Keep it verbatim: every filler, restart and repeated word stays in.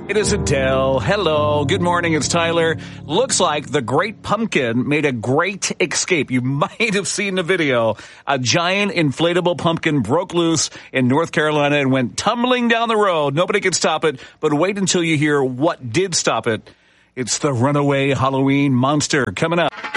It is Adele. Hello. Good morning. It's Tyler. Looks like the Great Pumpkin made a great escape. You might have seen the video. A giant inflatable pumpkin broke loose in North Carolina and went tumbling down the road. Nobody could stop it, but wait until you hear what did stop it. It's the runaway Halloween monster coming up.